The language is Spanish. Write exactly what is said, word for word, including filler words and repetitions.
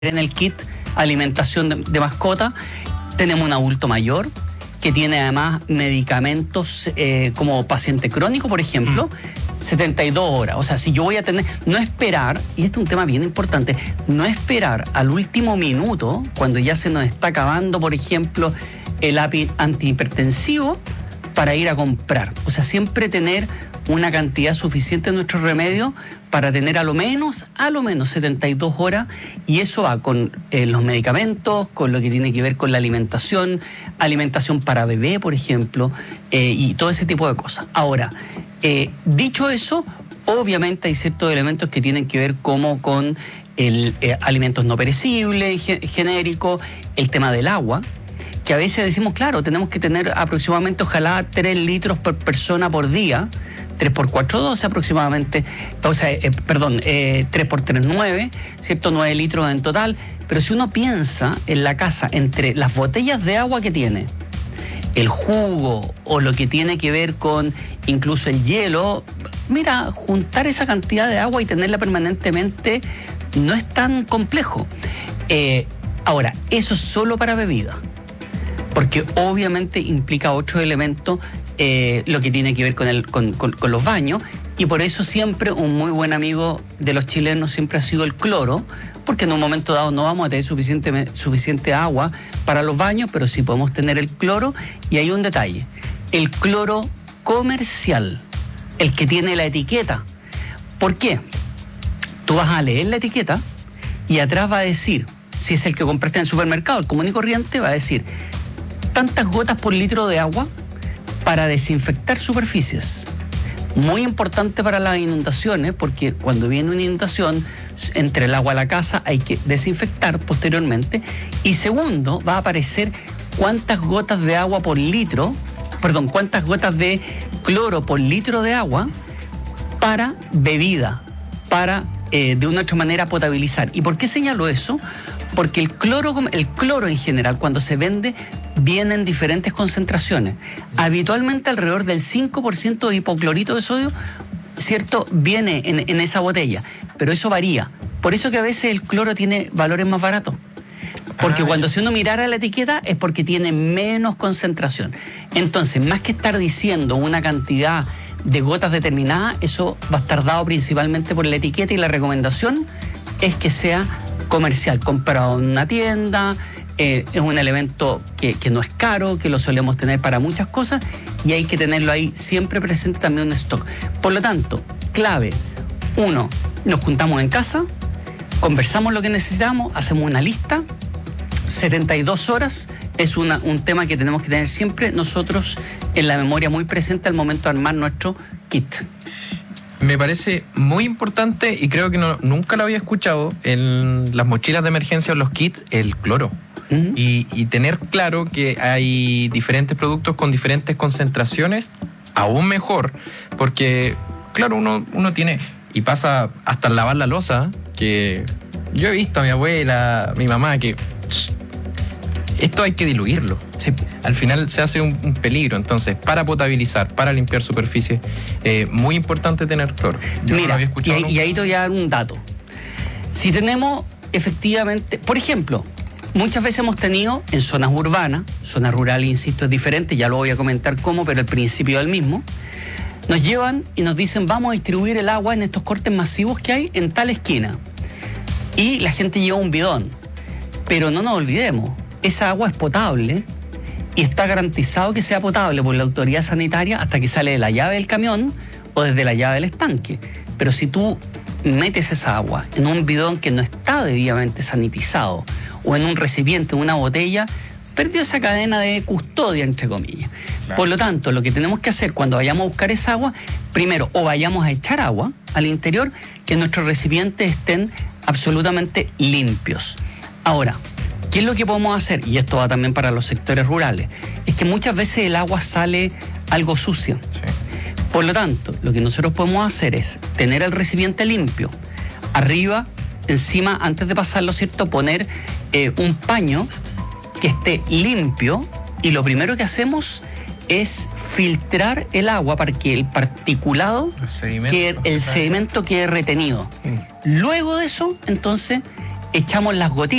en el kit alimentación de, de mascota. Tenemos un adulto mayor que tiene además medicamentos eh, como paciente crónico, por ejemplo, mm. setenta y dos horas. O sea, si yo voy a tener, no esperar, y este es un tema bien importante, no esperar al último minuto, cuando ya se nos está acabando, por ejemplo, el antihipertensivo, para ir a comprar. O sea, siempre tener una cantidad suficiente de nuestros remedios para tener a lo menos, a lo menos setenta y dos horas, y eso va con eh, los medicamentos, con lo que tiene que ver con la alimentación, alimentación para bebé, por ejemplo, eh, y todo ese tipo de cosas. Ahora, eh, dicho eso, obviamente hay ciertos elementos que tienen que ver como con el, eh, alimentos no perecibles, genéricos, el tema del agua, que a veces decimos, claro, tenemos que tener aproximadamente, ojalá, tres litros por persona por día, tres por cuatro, doce aproximadamente, o sea, eh, perdón, eh, tres por tres, nueve, ¿cierto? nueve litros en total, pero si uno piensa en la casa, entre las botellas de agua que tiene, el jugo o lo que tiene que ver con incluso el hielo, mira, juntar esa cantidad de agua y tenerla permanentemente no es tan complejo. Eh, ahora, eso es solo para bebida, porque obviamente implica otros elementos, eh, lo que tiene que ver con, el, con, con, con los baños, y por eso siempre un muy buen amigo de los chilenos siempre ha sido el cloro, porque en un momento dado no vamos a tener suficiente, suficiente agua para los baños, pero sí podemos tener el cloro, y hay un detalle, el cloro comercial, el que tiene la etiqueta. ¿Por qué? Tú vas a leer la etiqueta y atrás va a decir, si es el que compraste en el supermercado, el común y corriente, va a decir tantas gotas por litro de agua para desinfectar superficies. Muy importante para las inundaciones, porque cuando viene una inundación, entre el agua a la casa hay que desinfectar posteriormente. Y segundo, va a aparecer cuántas gotas de agua por litro, perdón, cuántas gotas de cloro por litro de agua para bebida, para eh, de una u otra manera potabilizar. ¿Y por qué señalo eso? Porque el cloro, el cloro en general, cuando se vende, viene en diferentes concentraciones. Habitualmente alrededor del cinco por ciento de hipoclorito de sodio, ¿cierto?, viene en, en esa botella, pero eso varía. Por eso que a veces el cloro tiene valores más baratos. Porque ah, cuando si uno mirara la etiqueta es porque tiene menos concentración. Entonces, más que estar diciendo una cantidad de gotas determinada, eso va a estar dado principalmente por la etiqueta, y la recomendación es que sea comercial, comprado en una tienda. Eh, es un elemento que, que no es caro, que lo solemos tener para muchas cosas, y hay que tenerlo ahí siempre presente también en stock. Por lo tanto, clave, uno, nos juntamos en casa, conversamos lo que necesitamos, hacemos una lista, setenta y dos horas es una, un tema que tenemos que tener siempre nosotros en la memoria muy presente al momento de armar nuestro kit. Me parece muy importante, y creo que no, nunca lo había escuchado, en las mochilas de emergencia o los kits, el cloro. Uh-huh. y, y tener claro que hay diferentes productos con diferentes concentraciones, aún mejor, porque claro, uno, uno tiene, y pasa hasta lavar la loza, que yo he visto a mi abuela, a mi mamá, que esto hay que diluirlo. Sí. Al final se hace un, un peligro. Entonces, para potabilizar, para limpiar superficies, eh, muy importante tener cloro. Yo Mira, no lo había escuchado y, y ahí te voy a dar un dato. Si tenemos efectivamente, por ejemplo, muchas veces hemos tenido en zonas urbanas, zonas rurales, insisto, es diferente, ya lo voy a comentar cómo, pero el principio es el mismo. Nos llevan y nos dicen, vamos a distribuir el agua en estos cortes masivos que hay en tal esquina. Y la gente lleva un bidón. Pero no nos olvidemos, esa agua es potable y está garantizado que sea potable por la autoridad sanitaria hasta que sale de la llave del camión o desde la llave del estanque. Pero si tú metes esa agua en un bidón que no está debidamente sanitizado o en un recipiente, una botella, perdió esa cadena de custodia, entre comillas. Claro. Por lo tanto, lo que tenemos que hacer cuando vayamos a buscar esa agua, primero, o vayamos a echar agua al interior, que nuestros recipientes estén absolutamente limpios. Ahora, ¿qué es lo que podemos hacer? Y esto va también para los sectores rurales. Es que muchas veces el agua sale algo sucia. Sí. Por lo tanto, lo que nosotros podemos hacer es tener el recipiente limpio. Arriba, encima, antes de pasarlo, ¿cierto?, poner eh, un paño que esté limpio, y lo primero que hacemos es filtrar el agua para que el particulado, el sedimento, quede, el sedimento quede retenido. Mm. Luego de eso, entonces, echamos las gotitas.